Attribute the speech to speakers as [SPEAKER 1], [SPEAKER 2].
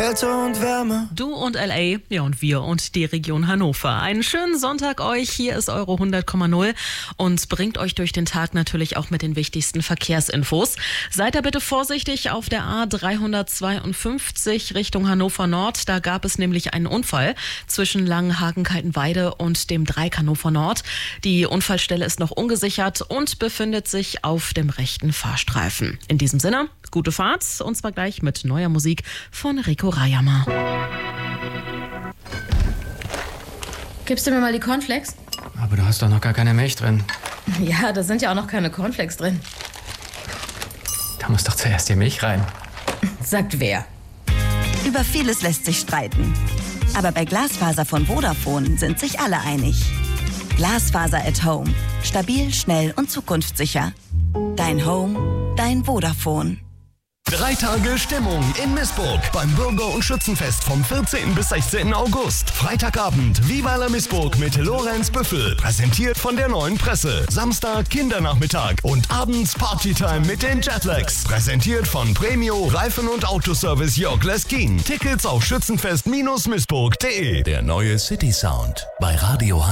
[SPEAKER 1] Kälte und Wärme.
[SPEAKER 2] Du und LA, ja und wir und die Region Hannover. Einen schönen Sonntag euch, hier ist eure 100,0 und bringt euch durch den Tag natürlich auch mit den wichtigsten Verkehrsinfos. Seid da bitte vorsichtig auf der A352 Richtung Hannover Nord. Da gab es nämlich einen Unfall zwischen Langenhagen-Kaltenweide und dem Dreieck Hannover Nord. Die Unfallstelle ist noch ungesichert und befindet sich auf dem rechten Fahrstreifen. In diesem Sinne, gute Fahrt und zwar gleich mit neuer Musik von Rico Rayama.
[SPEAKER 3] Gibst du mir mal die Cornflakes?
[SPEAKER 4] Aber du hast doch noch gar keine Milch drin.
[SPEAKER 3] Ja, da sind ja auch noch keine Cornflakes drin.
[SPEAKER 4] Da muss doch zuerst die Milch rein.
[SPEAKER 3] Sagt wer?
[SPEAKER 5] Über vieles lässt sich streiten. Aber bei Glasfaser von Vodafone sind sich alle einig. Glasfaser at Home. Stabil, schnell und zukunftssicher. Dein Home, dein Vodafone.
[SPEAKER 6] 3 Tage Stimmung in Missburg beim Bürger- und Schützenfest vom 14. bis 16. August. Freitagabend Viva la Missburg mit Lorenz Büffel, präsentiert von der Neuen Presse. Samstag Kindernachmittag und abends Partytime mit den Jetlags, präsentiert von Premio Reifen- und Autoservice Jörg Leskin. Tickets auf schützenfest-missburg.de.
[SPEAKER 7] Der neue City Sound bei Radio